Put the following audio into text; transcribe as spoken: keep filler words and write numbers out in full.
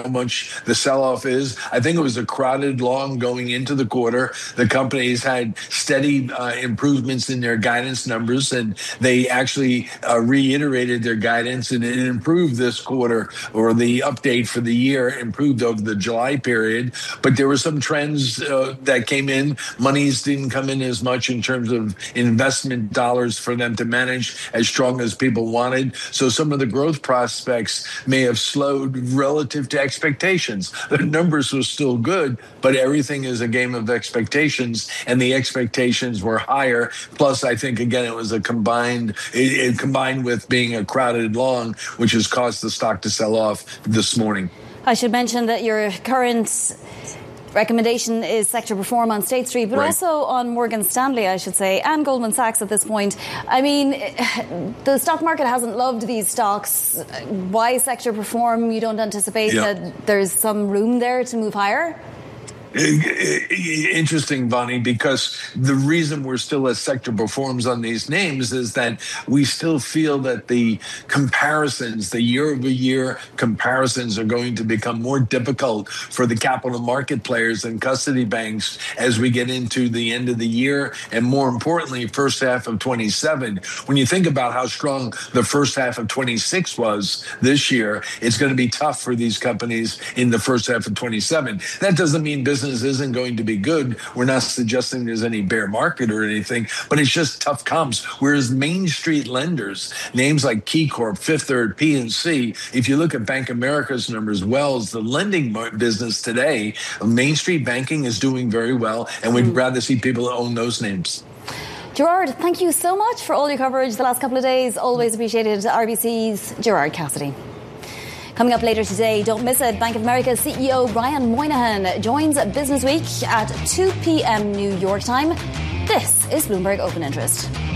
much the sell-off is. I think it was a crowded long going into the quarter. The companies had steady uh, improvements in their guidance numbers, and they actually uh, reiterated their guidance, and it improved this quarter, or the update for the year improved over the July period. But there were some trends uh, that came in. Monies didn't come in as much in terms of investment dollars for them to manage as strong as people wanted. So some of the growth prospects may have slowed relative to expectations. The numbers were still good, but everything is a game of expectations, and the expectations were higher. Plus, I think, again, it was a combined, it, it combined with being a crowded long, which has caused the stock to sell off this morning. I should mention that your current recommendation is sector perform on State Street, but right. also on Morgan Stanley, I should say, and Goldman Sachs at this point. I mean, the stock market hasn't loved these stocks. Why sector perform? You don't anticipate yeah. that there's some room there to move higher? Interesting, Bonnie, because the reason we're still as sector performs on these names is that we still feel that the comparisons, the year-over-year comparisons, are going to become more difficult for the capital market players and custody banks as we get into the end of the year, and more importantly, first half of twenty-seven. When you think about how strong the first half of twenty-six was this year, it's going to be tough for these companies in the first half of twenty-seven. That doesn't mean business isn't going to be good. We're not suggesting there's any bear market or anything, but it's just tough comps. Whereas Main Street lenders, names like KeyCorp, Fifth Third, P N C, if you look at Bank of America's numbers, Wells, the lending business today, Main Street banking is doing very well, and we'd rather see people own those names. Gerard, thank you so much for all your coverage the last couple of days. Always appreciated. R B C's Gerard Cassidy. Coming up later today, don't miss it, Bank of America C E O Brian Moynihan joins Business Week at two p.m. New York time. This is Bloomberg Open Interest.